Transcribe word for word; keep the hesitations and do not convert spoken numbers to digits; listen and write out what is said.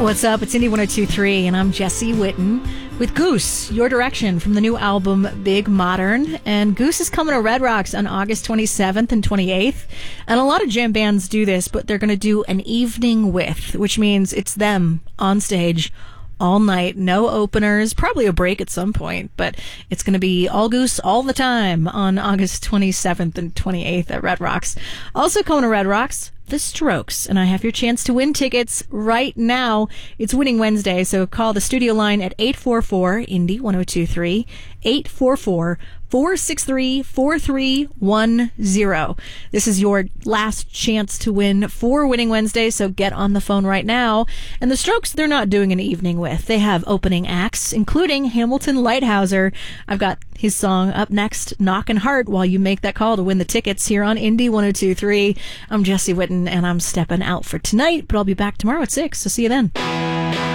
What's up? It's Indie one oh two point three, and I'm Jesse Witten with Goose, Your Direction, from the new album Big Modern. And Goose is coming to Red Rocks on August twenty-seventh and twenty-eighth. And a lot of jam bands do this, but they're going to do an evening with, which means it's them on stage all night, no openers, probably a break at some point, but it's going to be all Goose all the time on August twenty-seventh and twenty-eighth at Red Rocks. Also coming to Red Rocks, The Strokes, and I have your chance to win tickets right now. It's Winning Wednesday, so call the studio line at eight four four, Indie one oh two point three, eight four four, four six three, four three one zero. This is your last chance to win for Winning Wednesday, so get on the phone right now. And the Strokes, they're not doing an evening with. They have opening acts, including Hamilton Lighthouser. I've got his song up next, Knockin' Heart, while you make that call to win the tickets here on Indie one oh two point three. I'm Jesse Witten, and I'm stepping out for tonight, but I'll be back tomorrow at six, so see you then.